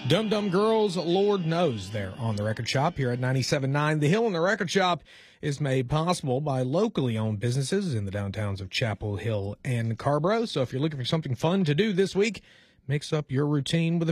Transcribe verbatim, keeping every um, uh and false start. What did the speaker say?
Dum Dum Girls, Lord Knows, there on The Record Shop here at ninety-seven point nine The Hill. And The Record Shop is made possible by locally owned businesses in the downtowns of Chapel Hill and Carborough. So if you're looking for something fun to do this week, mix up your routine with a